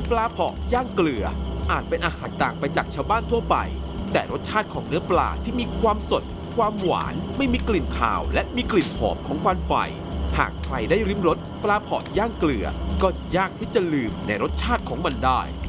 ปลาเผาะย่างเกลืออาจเป็นอาหารต่างไปจากชาวบ้านทั่วไปแต่รสชาติของเนื้อปลาที่มีความสดความหวานไม่มีกลิ่นคาวและมีกลิ่นหอมของควันไฟหากใครได้ริมรสปลาเผาะย่างเกลือก็ยากที่จะลืมในรสชาติของมันได้